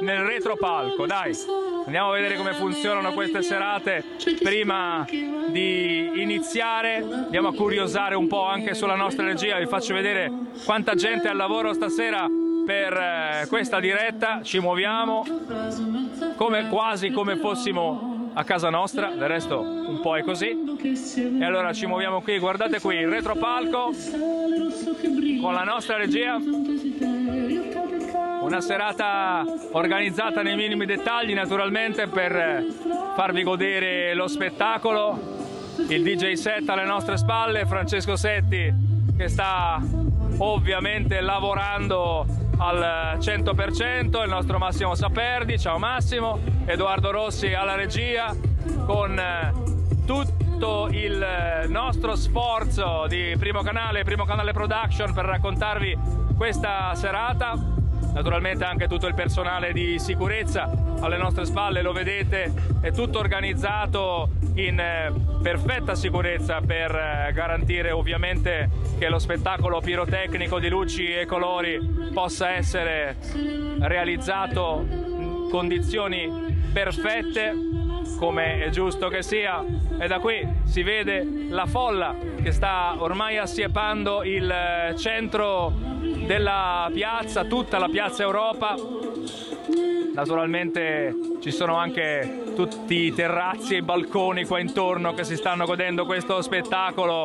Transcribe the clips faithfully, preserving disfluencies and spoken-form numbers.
nel retropalco. Dai, andiamo a vedere come funzionano queste serate prima di iniziare. Andiamo a curiosare un po' anche sulla nostra regia. Vi faccio vedere quanta gente è al lavoro stasera per eh, questa diretta. Ci muoviamo come, quasi come fossimo a casa nostra, del resto un po' è così. E allora ci muoviamo qui, guardate qui il retropalco con la nostra regia. Una serata organizzata nei minimi dettagli, naturalmente, per farvi godere lo spettacolo. Il D J set alle nostre spalle, Francesco Setti, che sta ovviamente lavorando al cento per cento, il nostro Massimo Saperdi, ciao Massimo, Edoardo Rossi alla regia, con tutto il nostro sforzo di Primo Canale, Primo Canale Production per raccontarvi questa serata. Naturalmente anche tutto il personale di sicurezza alle nostre spalle, lo vedete, è tutto organizzato in perfetta sicurezza per garantire ovviamente che lo spettacolo pirotecnico di luci e colori possa essere realizzato in condizioni perfette, come è giusto che sia. E da qui si vede la folla che sta ormai assiepando il centro della piazza, tutta la piazza Europa. Naturalmente ci sono anche tutti i terrazzi e i balconi qua intorno che si stanno godendo questo spettacolo,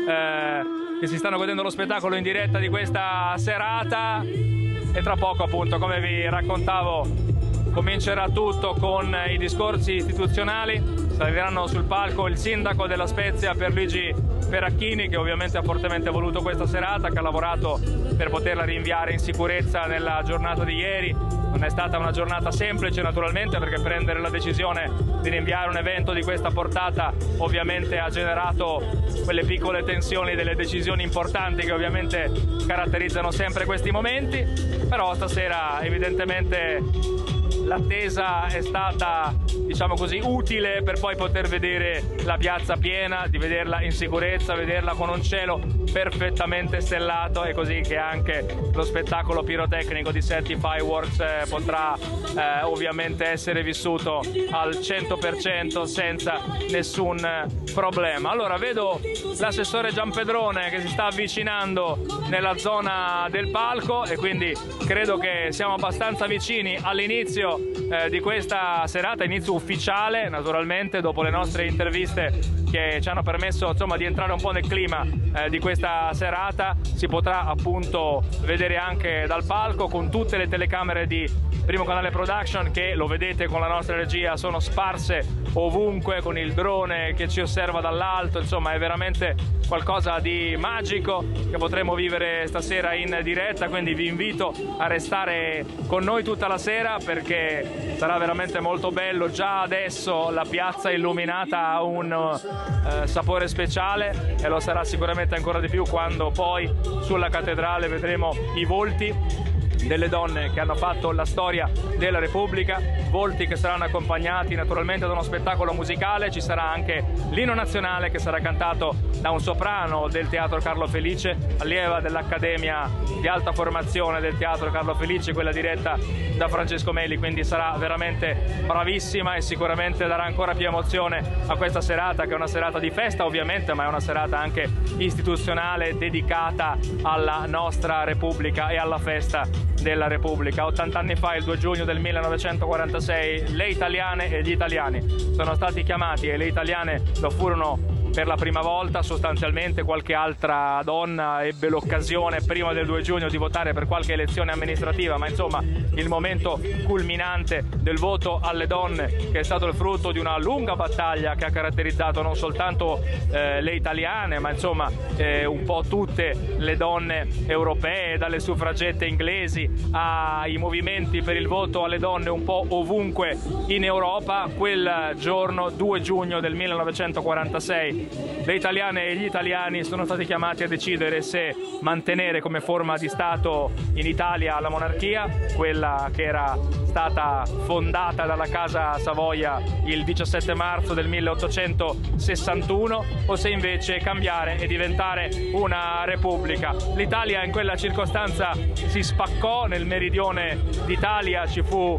eh, che si stanno godendo lo spettacolo in diretta di questa serata. E tra poco, appunto, come vi raccontavo, comincerà tutto con i discorsi istituzionali. Saliranno sul palco il sindaco della Spezia, Pierluigi Peracchini, che ovviamente ha fortemente voluto questa serata, che ha lavorato per poterla rinviare in sicurezza nella giornata di ieri. Non è stata una giornata semplice, naturalmente, perché prendere la decisione di rinviare un evento di questa portata ovviamente ha generato quelle piccole tensioni delle decisioni importanti che ovviamente caratterizzano sempre questi momenti. Però stasera evidentemente l'attesa è stata, diciamo così, utile per poi poter vedere la piazza piena, di vederla in sicurezza, vederla con un cielo perfettamente stellato, e così che anche lo spettacolo pirotecnico di Setti Fireworks eh, potrà eh, ovviamente essere vissuto al cento per cento senza nessun problema. Allora vedo l'assessore Giampedrone che si sta avvicinando nella zona del palco, e quindi credo che siamo abbastanza vicini all'inizio eh, di questa serata, inizio ufficiale naturalmente, dopo le nostre interviste che ci hanno permesso, insomma, di entrare un po' nel clima eh, di questa serata. Si potrà appunto vedere anche dal palco con tutte le telecamere di Primo Canale Production, che lo vedete con la nostra regia sono sparse ovunque, con il drone che ci osserva dall'alto. Insomma, è veramente qualcosa di magico che potremo vivere stasera in diretta, quindi vi invito a restare con noi tutta la sera, perché sarà veramente molto bello. Già adesso la piazza illuminata ha un eh, sapore speciale, e lo sarà sicuramente ancora di più quando poi sulla cattedrale vedremo i volti delle donne che hanno fatto la storia della Repubblica, volti che saranno accompagnati naturalmente da uno spettacolo musicale. Ci sarà anche l'inno nazionale che sarà cantato da un soprano del Teatro Carlo Felice, allieva dell'Accademia di Alta Formazione del Teatro Carlo Felice, quella diretta da Francesco Meli, quindi sarà veramente bravissima e sicuramente darà ancora più emozione a questa serata, che è una serata di festa ovviamente, ma è una serata anche istituzionale dedicata alla nostra Repubblica e alla festa della Repubblica. ottanta anni fa, il due giugno del millenovecentoquarantasei, le italiane e gli italiani sono stati chiamati, e le italiane lo furono per la prima volta. Sostanzialmente qualche altra donna ebbe l'occasione prima del due giugno di votare per qualche elezione amministrativa, ma insomma il momento culminante del voto alle donne, che è stato il frutto di una lunga battaglia che ha caratterizzato non soltanto eh, le italiane, ma insomma eh, un po' tutte le donne europee, dalle suffragette inglesi ai movimenti per il voto alle donne un po' ovunque in Europa. Quel giorno, due giugno del millenovecentoquarantasei, le italiane e gli italiani sono stati chiamati a decidere se mantenere come forma di Stato in Italia la monarchia, quella che era stata fondata dalla Casa Savoia il diciassette marzo del milleottocentosessantuno, o se invece cambiare e diventare una repubblica. L'Italia in quella circostanza si spaccò, nel meridione d'Italia ci fu